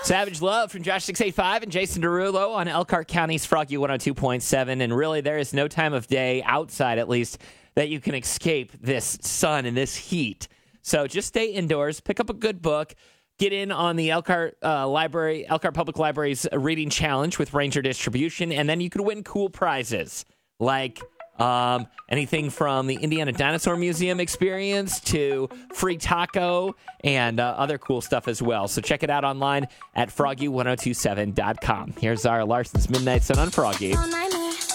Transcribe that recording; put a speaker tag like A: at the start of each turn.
A: Savage Love from Josh 685 and Jason Derulo on Elkhart County's Froggy 102.7. And really, there is no time of day, outside at least, that you can escape this sun and this heat. So just stay indoors, pick up a good book, get in on the Elkhart Public Library's reading challenge with Ranger Distribution, and then you could win cool prizes like anything from the Indiana Dinosaur Museum experience to free taco and other cool stuff as well. So check it out online at froggy1027.com. Here's our Larson's Midnight Sun on Froggy.